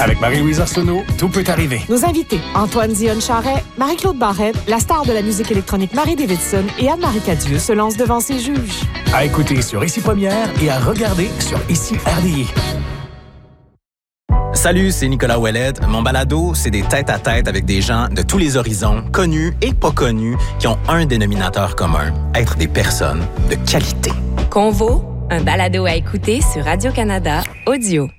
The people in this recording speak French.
Avec Marie-Louise Arsenault, tout peut arriver. Nos invités, Antoine Dionne-Charret, Marie-Claude Barrette, la star de la musique électronique Marie Davidson et Anne-Marie Cadieux se lancent devant ses juges. À écouter sur Ici Première et à regarder sur Ici RDI. Salut, c'est Nicolas Ouellette. Mon balado, c'est des tête-à-tête avec des gens de tous les horizons, connus et pas connus, qui ont un dénominateur commun, être des personnes de qualité. Convo, un balado à écouter sur Radio-Canada Audio.